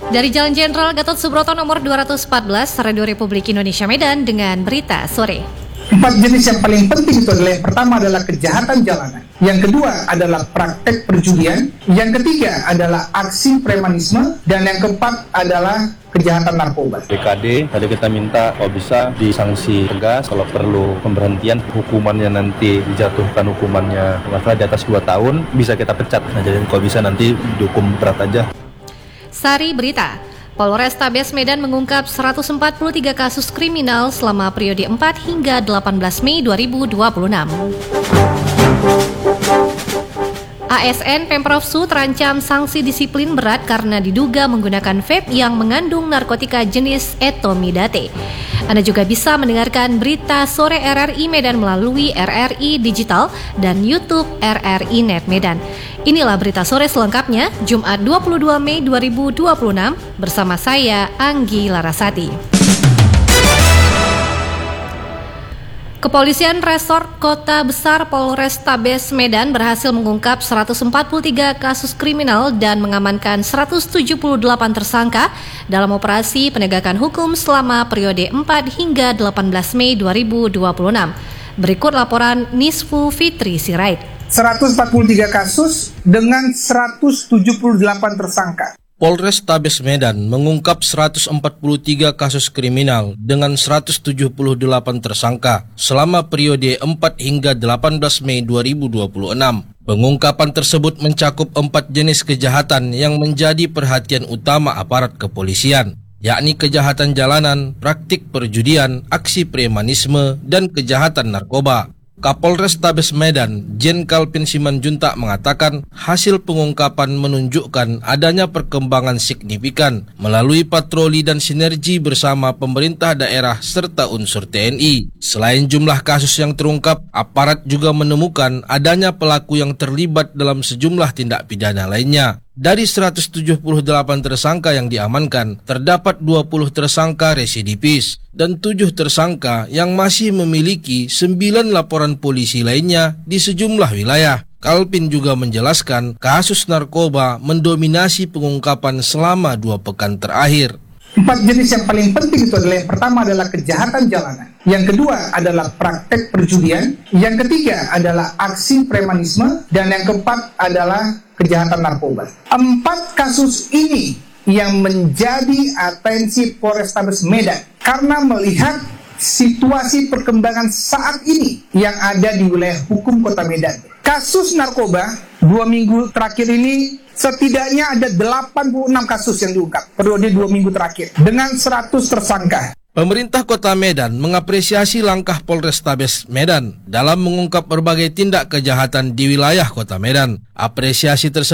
Dari Jalan Jenderal Gatot Subroto nomor 214, Radio Republik Indonesia Medan dengan berita sore. 4 jenis yang paling penting itu adalah yang pertama adalah kejahatan jalanan, yang kedua adalah praktek perjudian, yang ketiga adalah aksi premanisme, dan yang keempat adalah kejahatan narkoba. BKD tadi kita minta kalau bisa disanksi tegas, kalau perlu pemberhentian, hukumannya nanti dijatuhkan hukumannya masalah di atas 2 tahun bisa kita pecat. Nah, jadi kalau bisa nanti dihukum berat aja. Sari Berita, Polrestabes Medan mengungkap 143 kasus kriminal selama periode 4 hingga 18 Mei 2026. ASN Pemprov Su terancam sanksi disiplin berat karena diduga menggunakan vape yang mengandung narkotika jenis etomidate. Anda juga bisa mendengarkan berita sore RRI Medan melalui RRI Digital dan YouTube RRI Net Medan. Inilah berita sore selengkapnya, Jumat 22 Mei 2026, bersama saya, Anggi Larasati. Kepolisian Resort Kota Besar Polrestabes Medan berhasil mengungkap 143 kasus kriminal dan mengamankan 178 tersangka dalam operasi penegakan hukum selama periode 4 hingga 18 Mei 2026. Berikut laporan Nisfu Fitri Sirait. 143 kasus dengan 178 tersangka. Polrestabes Medan mengungkap 143 kasus kriminal dengan 178 tersangka selama periode 4 hingga 18 Mei 2026. Pengungkapan tersebut mencakup 4 jenis kejahatan yang menjadi perhatian utama aparat kepolisian, yakni kejahatan jalanan, praktik perjudian, aksi premanisme, dan kejahatan narkoba. Kapolrestabes Medan, Jen Kalpin Simanjuntak mengatakan hasil pengungkapan menunjukkan adanya perkembangan signifikan melalui patroli dan sinergi bersama pemerintah daerah serta unsur TNI. Selain jumlah kasus yang terungkap, aparat juga menemukan adanya pelaku yang terlibat dalam sejumlah tindak pidana lainnya. Dari 178 tersangka yang diamankan, terdapat 20 tersangka residivis dan 7 tersangka yang masih memiliki 9 laporan polisi lainnya di sejumlah wilayah. Kalpin juga menjelaskan kasus narkoba mendominasi pengungkapan selama 2 pekan terakhir. 4 jenis yang paling penting itu adalah yang pertama adalah kejahatan jalanan, yang kedua adalah praktek perjudian, yang ketiga adalah aksi premanisme, dan yang keempat adalah kejahatan narkoba. 4 kasus ini yang menjadi atensi Polrestabes Medan karena melihat situasi perkembangan saat ini yang ada di wilayah hukum Kota Medan. Kasus narkoba 2 minggu terakhir ini setidaknya ada 86 kasus yang diungkap periode 2 minggu terakhir dengan 100 tersangka. Pemerintah Kota Medan mengapresiasi langkah Polrestabes Medan dalam mengungkap berbagai tindak kejahatan di wilayah Kota Medan. Apresiasi tersebut